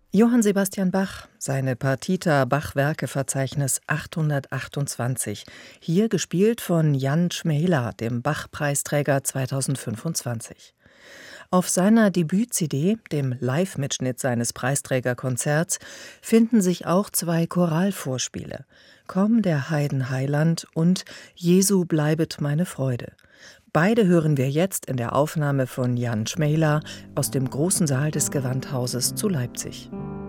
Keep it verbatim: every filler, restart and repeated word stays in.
Johann Sebastian Bach, seine Partita Bachwerkeverzeichnis achthundertachtundzwanzig, hier gespielt von Jan Schmejla, dem Bach-Preisträger zweitausendfünfundzwanzig. Auf seiner Debüt-C D, dem Live-Mitschnitt seines Preisträgerkonzerts, finden sich auch zwei Choralvorspiele: Komm, der Heiden Heiland und Jesu bleibet meine Freude. Beide hören wir jetzt in der Aufnahme von Jan Schmejla aus dem Großen Saal des Gewandhauses zu Leipzig.